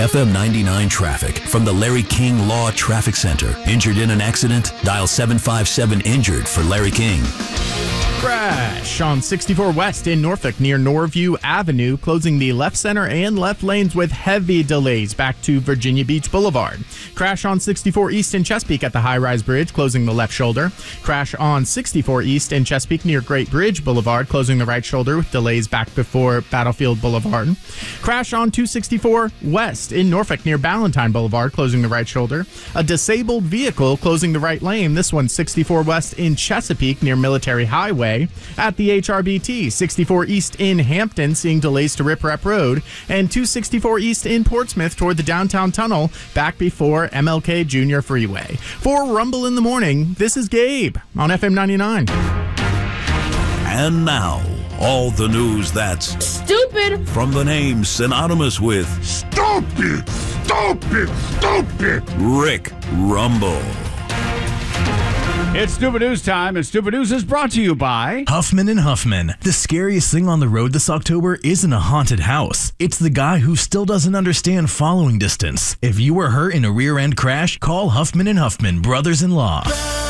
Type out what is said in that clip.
FM 99 traffic from the Larry King Law Traffic Center. Injured in an accident? Dial 757-INJURED for Larry King. Crash on 64 West in Norfolk near Norview Avenue, closing the left center and left lanes with heavy delays back to Virginia Beach Boulevard. Crash on 64 East in Chesapeake at the high-rise bridge, closing the left shoulder. Crash on 64 East in Chesapeake near Great Bridge Boulevard, closing the right shoulder with delays back before Battlefield Boulevard. Crash on 264 West in Norfolk near Ballantyne Boulevard, closing the right shoulder. A disabled vehicle closing the right lane. This one's 64 West in Chesapeake near Military Highway. At the HRBT, 64 East in Hampton, seeing delays to Rip Rap Road, and 264 East in Portsmouth toward the downtown tunnel, back before MLK Jr. Freeway. For Rumble in the Morning, this is Gabe on FM 99. And now, all the news that's stupid from the name synonymous with stupid, stupid, stupid. Rick Rumble. It's Stupid News time, and Stupid News is brought to you by Huffman & Huffman. The scariest thing on the road this October isn't a haunted house. It's the guy who still doesn't understand following distance. If you were hurt in a rear-end crash, call Huffman & Huffman, brothers-in-law.